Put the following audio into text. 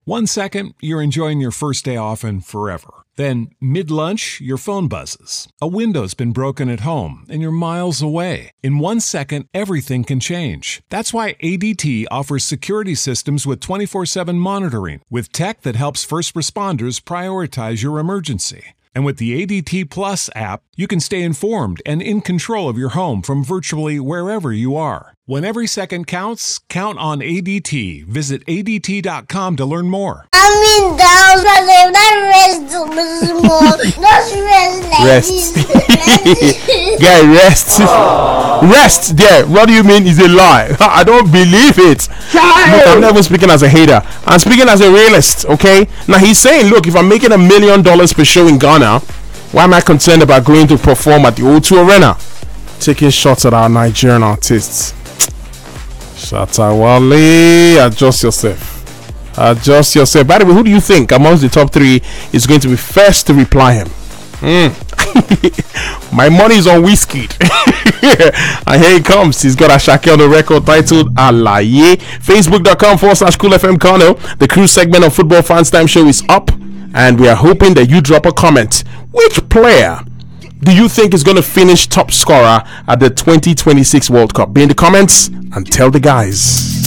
1 second, you're enjoying your first day off and forever. Then, mid-lunch, your phone buzzes. A window's been broken at home, and you're miles away. In 1 second, everything can change. That's why ADT offers security systems with 24/7 monitoring, with tech that helps first responders prioritize your emergency. And with the ADT Plus app, you can stay informed and in control of your home from virtually wherever you are. When every second counts, count on ADT. Visit ADT.com to learn more. I'm in down, Rest. Guy, rest. Rest there. What do you mean is a lie? I don't believe it. Look, I'm never speaking as a hater. I'm speaking as a realist, okay? Now he's saying, look, if I'm making $1 million per show in Ghana, why am I concerned about going to perform at the O2 Arena? Taking shots at our Nigerian artists. Shatta Wale, adjust yourself. Adjust yourself. By the way, who do you think amongst the top 3 is going to be first to reply him? My money is on Wizkid. And here he comes. He's got a Ashake on the record titled Alaye. Facebook.com/Cool FM Kano. The cruise segment of Football Fans Time Show is up, and we are hoping that you drop a comment. Which player do you think is going to finish top scorer at the 2026 World Cup? Be in the comments and tell the guys.